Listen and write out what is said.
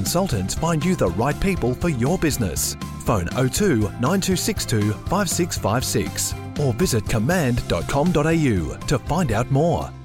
consultants find you the right people for your business. Phone 02 9262 5656 or visit command.com.au to find out more.